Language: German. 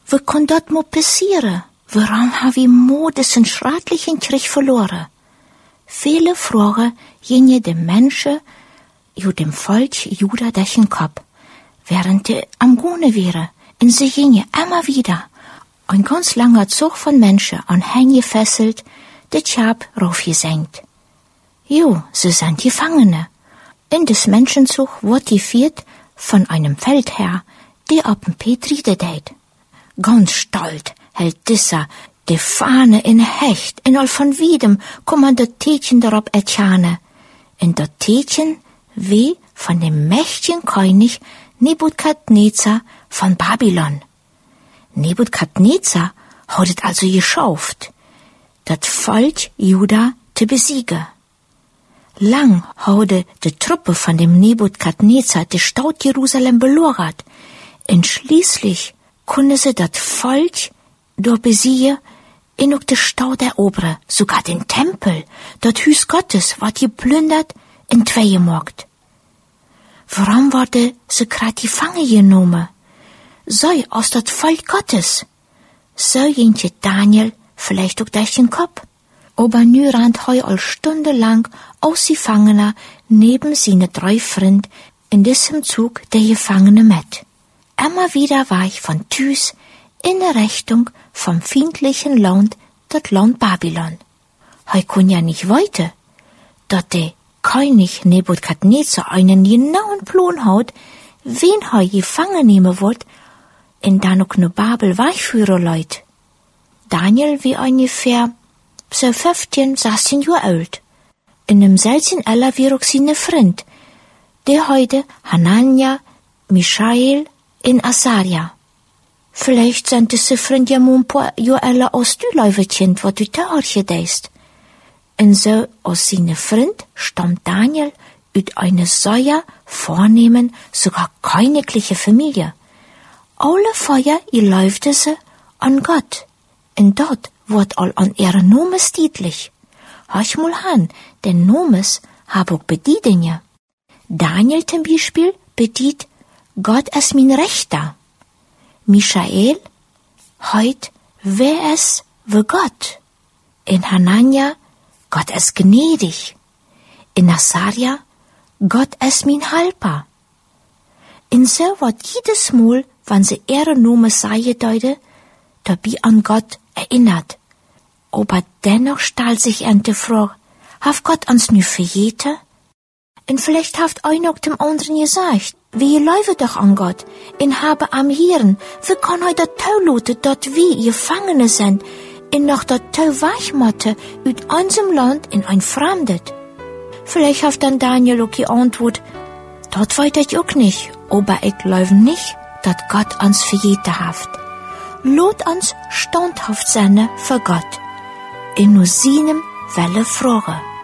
Wie kon dat mo passieren? Waarom haben wir mo diesen schrecklichen Krieg verloren? Viele Fragen gingen dem Menschen, dem Volk Juda durch den Kopf, während die am Gune wäre, und sie gingen immer wieder. Ein ganz langer Zug von Menschen an Hängen gefesselt, der Tschab raufgesenkt. Sie sind Gefangene. In des Menschenzug wird geführt von einem Feldherr, der auf den Petri deit. Ganz stolz hält dieser die Fahne in Hecht, in all von Wiedem kommen das Tätchen darauf ertjane. In das Tätchen wie von dem mächtigen König Nebukadnezar von Babylon. Nebukadnezar hat es also geschafft, das Volk Juda zu besiegen. Lang hatte die Truppe von dem Nebukadnezar die Stadt Jerusalem belagert, und schließlich konnte sie das Volk durch besiegen und auch die Stadt erobern, sogar den Tempel, das Haus Gottes, wird geplündert und zweigemacht. Warum wurde sie grad gefangen genommen? Sei aus das Volk Gottes. So ging Daniel vielleicht auch durch den Kopf. Aber nu rannt hei all stundenlang aus Gefangener neben seine 3 Freund in diesem Zug der Gefangene mit. Immer wieder war ich von Tüs in der Richtung vom feindlichen Land, das Land Babylon. Hei kun ja nicht weiter, dat der König Nebukadnezar einen genauen Plan hat, wen hei gefangen nehmen wird, und dann auch ne Babel weichführen leut. Daniel wie ungefähr so 15, 16 Jahre alt. In dem selben Alter wie auch seine Freund, der heute Hanania, Michael und Asaria. Vielleicht sind diese Freund ja ein paar Jahre älter als du, Leiverkind, was du da denkst. Und so aus seine Freund stammt Daniel aus einer sehr vornehmen, sogar königliche Familie. Alle Feuer geläufte sie an Gott. Und dort wird all an ihren Nomes dietlich. Hörch mal an, denn Nomes hab auch Bedienungen. Daniel zum Beispiel bedient Gott als mein Rechter. Michael, heut, wer es wie Gott. In Hanania, Gott ist gnädig. In Asaria, Gott ist mein Helfer. In so wird jedes Mal, wenn sie ihre Nomen sagen deute, dabei an Gott erinnert. Aber dennoch stellt sich die Frage, hat Gott uns nu verjeten? Und vielleicht haft einer auch dem anderen gesagt, wir laufen doch an Gott, und habe am Hirn, wie kann er das Taulute, dort wir Gefangene sind, und noch das Tau weichmatte, uit unserem Land in ein Fremdet? Vielleicht haft dann Daniel auch geantwortet, dort weiß ich auch nicht, aber ich glaube nicht, dass Gott uns verjeten haft. Lot uns standhaft sein für Gott, in nur seinem Welle fragen.